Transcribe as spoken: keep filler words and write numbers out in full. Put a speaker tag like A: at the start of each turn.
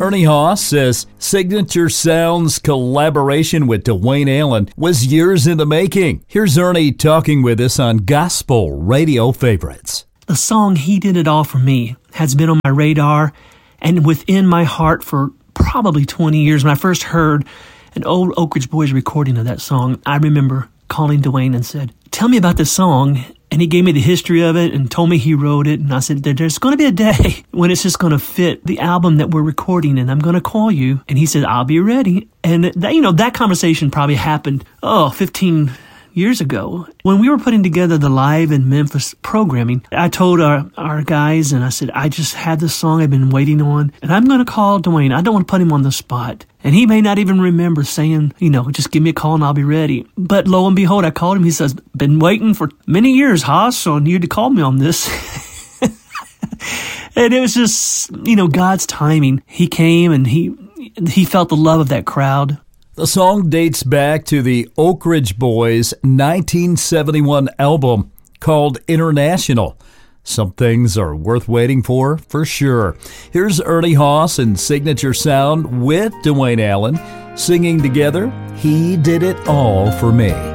A: Ernie Haas says Signature Sound's collaboration with Dwayne Allen was years in the making. Here's Ernie talking with us on Gospel Radio Favorites.
B: The song He Did It All For Me has been on my radar and within my heart for probably twenty years. When I first heard an old Oak Ridge Boys recording of that song, I remember calling Dwayne and said, tell me about this song. And he gave me the history of it and told me he wrote it. And I said, there's going to be a day when it's just going to fit the album that we're recording, and I'm going to call you. And he said, I'll be ready. And that, you know, that conversation probably happened, oh, fifteen years ago. When we were putting together the Live in Memphis programming, I told our, our guys, and I said, I just had this song I've been waiting on, and I'm going to call Dwayne. I don't want to put him on the spot. And he may not even remember saying, you know, just give me a call and I'll be ready. But lo and behold, I called him. He says, been waiting for many years, Haas, on you to call me on this. And it was just, you know, God's timing. He came and he he felt the love of that crowd.
A: The song dates back to the Oak Ridge Boys' nineteen seventy-one album called International. Some things are worth waiting for, for sure. Here's Ernie Haas and Signature Sound with Dwayne Allen singing together, He Did It All For Me.